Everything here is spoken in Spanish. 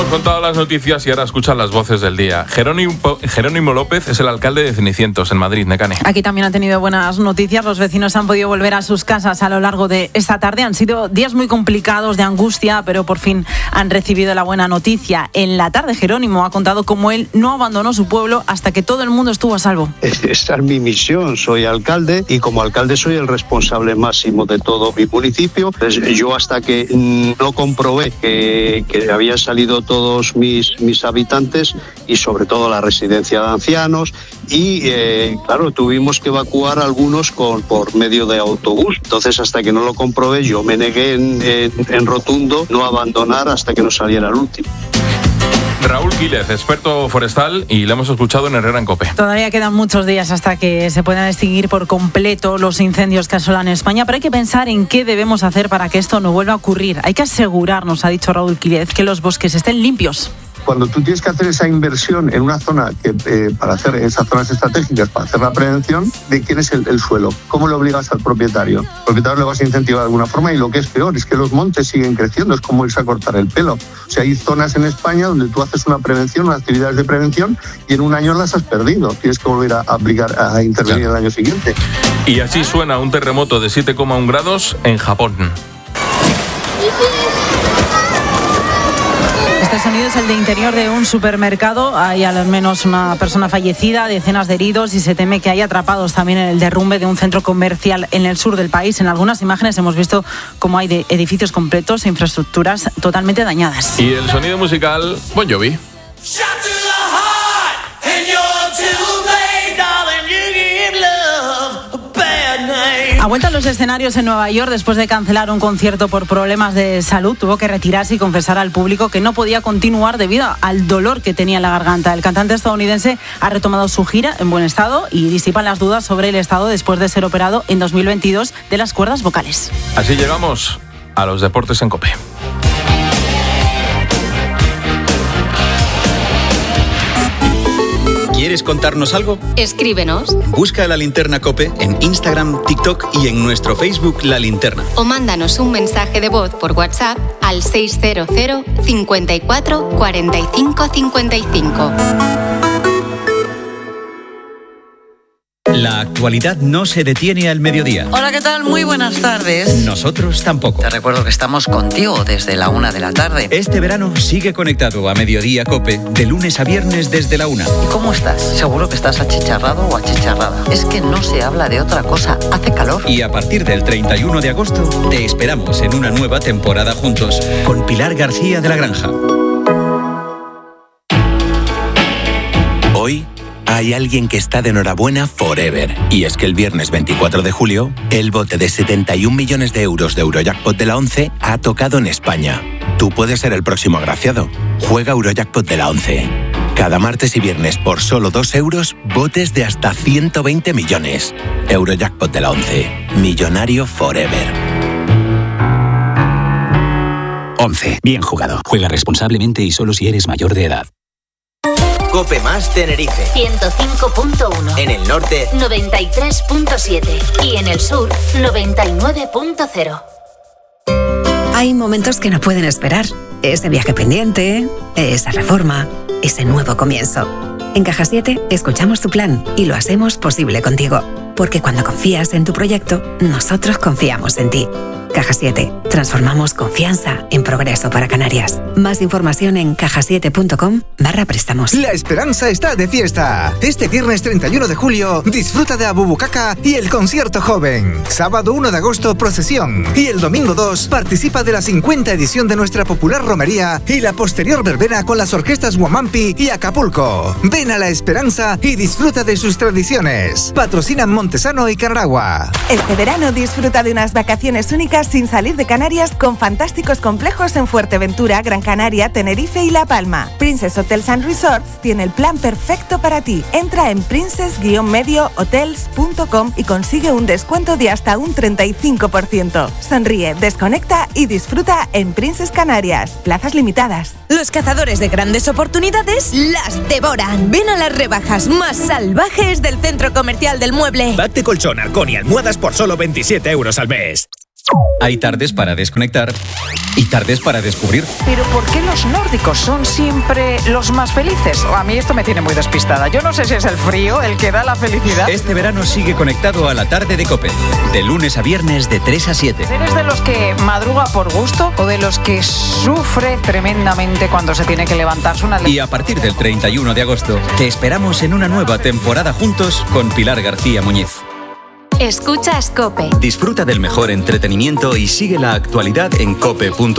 Con todas las noticias y ahora escuchan las voces del día. Jerónimo López es el alcalde de Cenicientos, en Madrid, Necane. Aquí también ha tenido buenas noticias. Los vecinos han podido volver a sus casas a lo largo de esta tarde. Han sido días muy complicados, de angustia, pero por fin han recibido la buena noticia. En la tarde, Jerónimo ha contado cómo él no abandonó su pueblo hasta que todo el mundo estuvo a salvo. Esta es mi misión. Soy alcalde y como alcalde soy el responsable máximo de todo mi municipio. Yo hasta que no comprobé que habían salido todos mis habitantes y sobre todo la residencia de ancianos y claro, tuvimos que evacuar a algunos por medio de autobús. Entonces hasta que no lo comprobé yo me negué en rotundo no abandonar hasta que no saliera el último. Raúl Quílez, experto forestal, y lo hemos escuchado en Herrera en COPE. Todavía quedan muchos días hasta que se puedan extinguir por completo los incendios que asolan España, pero hay que pensar en qué debemos hacer para que esto no vuelva a ocurrir. Hay que asegurarnos, ha dicho Raúl Quílez, que los bosques estén limpios. Cuando tú tienes que hacer esa inversión en una zona para hacer esas zonas estratégicas, para hacer la prevención, ¿de quién es el suelo? ¿Cómo le obligas al propietario? El propietario le vas a incentivar de alguna forma y lo que es peor es que los montes siguen creciendo, es como irse a cortar el pelo. O sea, hay zonas en España donde tú haces una prevención, unas actividades de prevención y en un año las has perdido. Tienes que volver a intervenir el año siguiente. Y así suena un terremoto de 7,1 grados en Japón. Este sonido es el de interior de un supermercado. Hay al menos una persona fallecida, decenas de heridos y se teme que haya atrapados también en el derrumbe de un centro comercial en el sur del país. En algunas imágenes hemos visto cómo hay de edificios completos e infraestructuras totalmente dañadas. Y el sonido musical, Bon Jovi. Ha vuelto a los escenarios en Nueva York después de cancelar un concierto por problemas de salud. Tuvo que retirarse y confesar al público que no podía continuar debido al dolor que tenía en la garganta. El cantante estadounidense ha retomado su gira en buen estado y disipan las dudas sobre el estado después de ser operado en 2022 de las cuerdas vocales. Así llegamos a los deportes en COPE. ¿Quieres contarnos algo? Escríbenos. Busca La Linterna COPE en Instagram, TikTok y en nuestro Facebook La Linterna. O mándanos un mensaje de voz por WhatsApp al 600 54 45 55. La actualidad no se detiene al mediodía. Hola, ¿qué tal? Muy buenas tardes. Nosotros tampoco. Te recuerdo que estamos contigo desde la 1 de la tarde. Este verano sigue conectado a Mediodía COPE de lunes a viernes desde la 1. ¿Y cómo estás? Seguro que estás achicharrado o achicharrada. Es que no se habla de otra cosa. Hace calor. Y a partir del 31 de agosto te esperamos en una nueva temporada juntos con Pilar García de la Granja. Hoy hay alguien que está de enhorabuena forever. Y es que el viernes 24 de julio, el bote de 71 millones de euros de Eurojackpot de la 11 ha tocado en España. Tú puedes ser el próximo agraciado. Juega Eurojackpot de la 11. Cada martes y viernes por solo 2 euros, botes de hasta 120 millones. Eurojackpot de la 11. Millonario forever. 11. Bien jugado. Juega responsablemente y solo si eres mayor de edad. COPE Más Tenerife 105.1. En el norte 93.7 y en el sur 99.0. Hay momentos que no pueden esperar. Ese viaje pendiente, esa reforma, ese nuevo comienzo. En Caja 7 escuchamos tu plan y lo hacemos posible contigo. Porque cuando confías en tu proyecto, nosotros confiamos en ti. Caja 7. Transformamos confianza en progreso para Canarias. Más información en cajasiete.com/préstamos. La esperanza está de fiesta. Este viernes 31 de julio, disfruta de Abubucaca y el concierto joven. Sábado 1 de agosto, procesión. Y el domingo 2, participa de la 50 edición de nuestra popular romería y la posterior verbena con las orquestas Huamampi y Acapulco. Ven a La Esperanza y disfruta de sus tradiciones. Patrocinan Montesano y Canaragua. Este verano disfruta de unas vacaciones únicas sin salir de Canarias con fantásticos complejos en Fuerteventura, Gran Canaria, Tenerife y La Palma. Princess Hotels and Resorts tiene el plan perfecto para ti. Entra en princess-mediohotels.com y consigue un descuento de hasta un 35%. Sonríe, desconecta y disfruta en Princess Canarias. Plazas limitadas. Los cazadores de grandes oportunidades las devoran. Ven a las rebajas más salvajes del Centro Comercial del Mueble. Bate colchón, halcón y almohadas por solo 27 euros al mes. Hay tardes para desconectar y tardes para descubrir. Pero ¿por qué los nórdicos son siempre los más felices? A mí esto me tiene muy despistada. Yo no sé si es el frío el que da la felicidad. Este verano sigue conectado a la tarde de COPE. De lunes a viernes de 3 a 7. ¿Eres de los que madruga por gusto o de los que sufre tremendamente cuando se tiene que levantarse una... Y a partir del 31 de agosto te esperamos en una nueva temporada juntos con Pilar García Muñiz. Escuchas COPE. Disfruta del mejor entretenimiento y sigue la actualidad en cope.es.